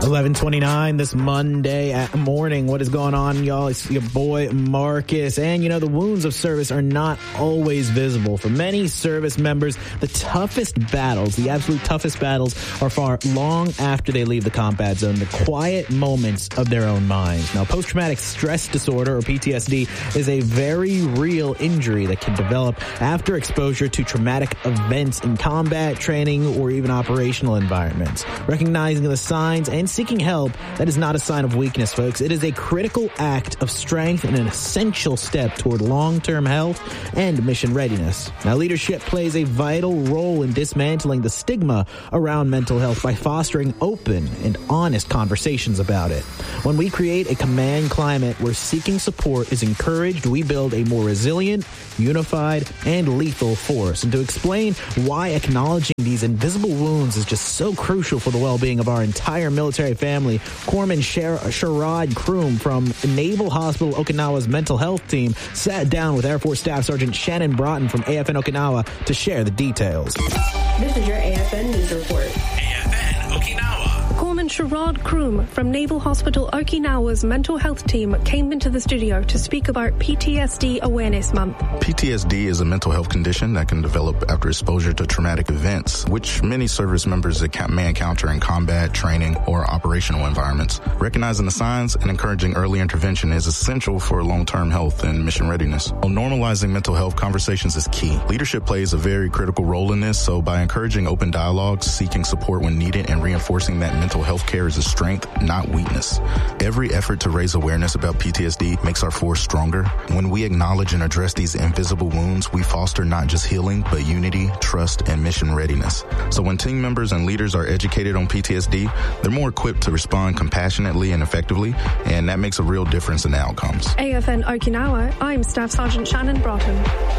11:29 this Monday morning. What is going on, y'all? It's your boy Marcus. And, you know, the wounds of service are not always visible. For many service members, the toughest battles, the absolute toughest battles, are far long after they leave the combat zone, the quiet moments of their own minds. Now, post-traumatic stress disorder, or PTSD, is a very real injury that can develop after exposure to traumatic events in combat, training, or even operational environments. Recognizing the signs and seeking help, that is not a sign of weakness, folks. It is a critical act of strength and an essential step toward long-term health and mission readiness. Now, leadership plays a vital role in dismantling the stigma around mental health by fostering open and honest conversations about it. When we create a command climate where seeking support is encouraged, we build a more resilient, unified, and lethal force. And to explain why acknowledging these invisible wounds is just so crucial for the well-being of our entire military family, Corpsman Sherrod Kroom from Naval Hospital Okinawa's mental health team sat down with Air Force Staff Sergeant Shannon Broughton from AFN Okinawa to share the details. This is your AFN News Report. AFN Okinawa. Corpsman Sherrod Kroom from Naval Hospital Okinawa's mental health team came into the studio to speak about PTSD Awareness Month. PTSD is a mental health condition that can develop after exposure to traumatic events, which many service members may encounter in combat, training, or operational environments. Recognizing the signs and encouraging early intervention is essential for long-term health and mission readiness. While normalizing mental health conversations is key, leadership plays a very critical role in this, so by encouraging open dialogues, seeking support when needed, and reinforcing that mental health care is a strength, not weakness. Every effort to raise awareness about PTSD makes our force stronger. When we acknowledge and address these invisible wounds, we foster not just healing, but unity, trust, and mission readiness. So when team members and leaders are educated on PTSD, they're more equipped to respond compassionately and effectively, and that makes a real difference in the outcomes. AFN Okinawa, I'm Staff Sergeant Shannon Broughton.